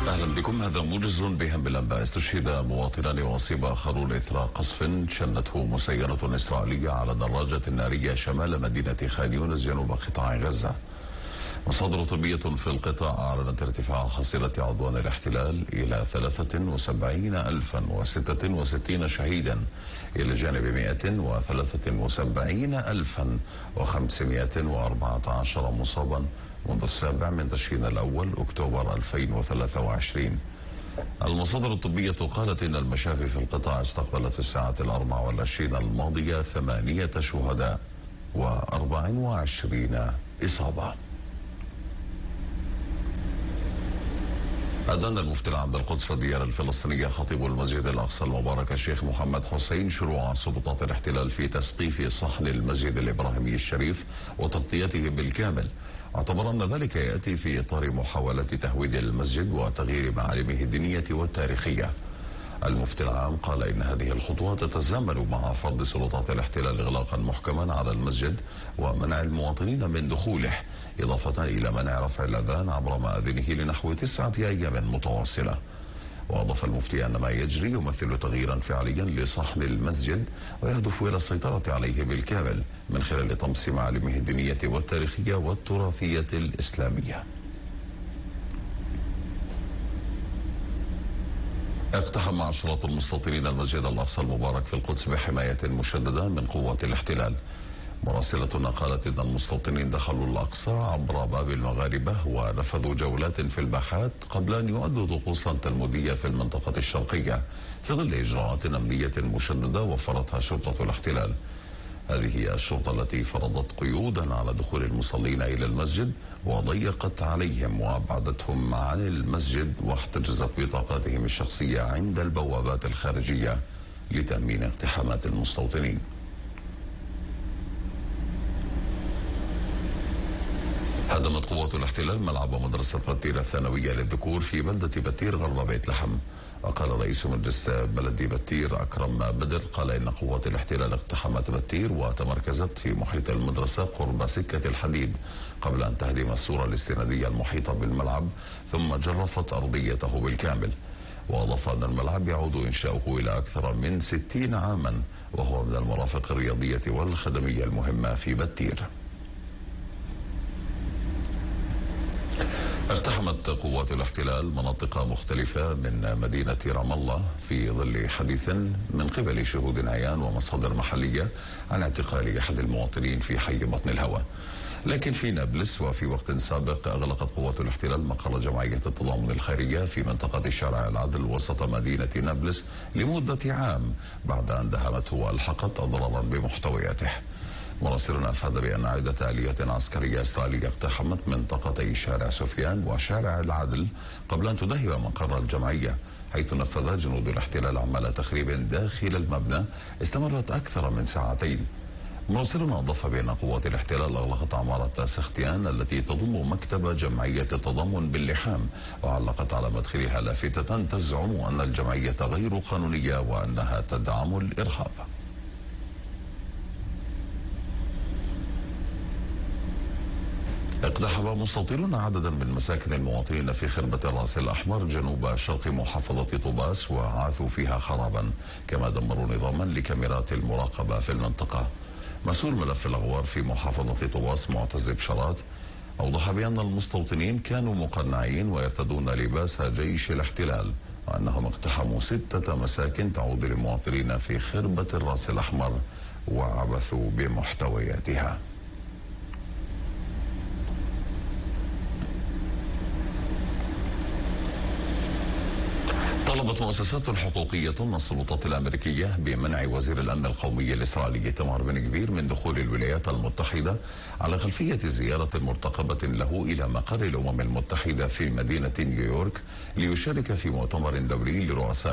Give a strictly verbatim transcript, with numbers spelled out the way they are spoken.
أهلا بكم. هذا موجز بهم بالأنباء. استشهد مواطنان وأصيب آخرون إثر قصف شنته مسيرة إسرائيلية على دراجة نارية شمال مدينة خان يونس جنوب قطاع غزة. مصادر طبية في القطاع أعلنت ارتفاع حصيلة عدوان الاحتلال إلى ثلاثة وسبعين ألفا وستة وستين شهيدا إلى جانب مئة وثلاثة وسبعين ألفا وخمسمئة وأربعة عشر مصابا منذ السابع من تشرين الأول أكتوبر ألفين وثلاثة وعشرين. المصادر الطبية قالت إن المشافي في القطاع استقبلت في الساعات الأربع والعشرين الماضية ثمانية شهداء وأربع وعشرين إصابة. أدان المفتي العام بالقدس والديار الفلسطينية خطيب المسجد الأقصى المبارك الشيخ محمد حسين شروع سلطات الاحتلال في تسقيف صحن المسجد الإبراهيمي الشريف وتغطيته بالكامل، اعتبر أن ذلك يأتي في إطار محاولة تهويد المسجد وتغيير معالمه الدينية والتاريخية. المفتي العام قال إن هذه الخطوة تتزامن مع فرض سلطات الاحتلال إغلاقا محكما على المسجد ومنع المواطنين من دخوله، إضافة إلى منع رفع الأذان عبر مآذنه لنحو تسعة أيام متواصلة. وأضاف المفتي أن ما يجري يمثل تغييرا فعليا لصحن المسجد ويهدف إلى السيطرة عليه بالكامل من خلال طمس معالمه الدينية والتاريخية والتراثية الإسلامية. اقتحم عشرات المستوطنين المسجد الأقصى المبارك في القدس بحماية مشددة من قوات الاحتلال. مراسلتنا قالت إن المستوطنين دخلوا الأقصى عبر باب المغاربة ونفذوا جولات في الباحات قبل أن يؤدوا طقوسا تلمودية في المنطقة الشرقية في ظل إجراءات أمنية مشددة وفرتها شرطة الاحتلال. هذه هي الشرطة التي فرضت قيودا على دخول المصلين إلى المسجد وضيقت عليهم وأبعدتهم عن المسجد واحتجزت بطاقاتهم الشخصية عند البوابات الخارجية لتأمين اقتحامات المستوطنين. هدمت قوات الاحتلال ملعب مدرسة بتير الثانوية للذكور في بلدة بتير غرب بيت لحم. وقال رئيس مجلس بلدي بتير أكرم بدر قال إن قوات الاحتلال اقتحمت بتير وتمركزت في محيط المدرسة قرب سكة الحديد قبل أن تهدم السور الاستنادية المحيطة بالملعب ثم جرفت أرضيته بالكامل. وأضاف أن الملعب يعود إنشاؤه إلى أكثر من ستين عاما وهو من المرافق الرياضية والخدمية المهمة في بتير. اقتحمت قوات الاحتلال مناطق مختلفة من مدينة رام الله في ظل حديث من قبل شهود عيان ومصادر محلية عن اعتقال أحد المواطنين في حي بطن الهوى. لكن في نابلس وفي وقت سابق أغلقت قوات الاحتلال مقر جمعية التضامن الخيرية في منطقة شارع العدل وسط مدينة نابلس لمدة عام بعد أن دهمته وألحقت أضرارا بمحتوياته. مراسلنا أفاد بأن عدة آليات عسكرية إسرائيلية اقتحمت منطقتي شارع سفيان وشارع العدل قبل أن تدهم مقر الجمعية، حيث نفذ جنود الاحتلال عمل تخريب داخل المبنى استمرت أكثر من ساعتين. مراسلنا أضاف بأن قوات الاحتلال أغلقت عمارة سختيان التي تضم مكتب جمعية التضامن باللحام وعلقت على مدخلها لافتة تزعم أن الجمعية غير قانونية وأنها تدعم الإرهاب. اقتحم مستوطنون عددا من مساكن المواطنين في خربة الرأس الأحمر جنوب شرق محافظة طوباس وعاثوا فيها خرابا، كما دمروا نظاما لكاميرات المراقبة في المنطقة. مسؤول ملف الأغوار في محافظة طوباس معتز بشارات أوضح بأن المستوطنين كانوا مقنعين ويرتدون لباس جيش الاحتلال وأنهم اقتحموا ستة مساكن تعود للمواطنين في خربة الرأس الأحمر وعبثوا بمحتوياتها. طلبت مؤسسات حقوقية من السلطات الأمريكية بمنع وزير الأمن القومي الإسرائيلي إيتمار بن غفير من دخول الولايات المتحدة على خلفية زيارة مرتقبة له إلى مقر الأمم المتحدة في مدينة نيويورك ليشارك في مؤتمر دولي لرؤساء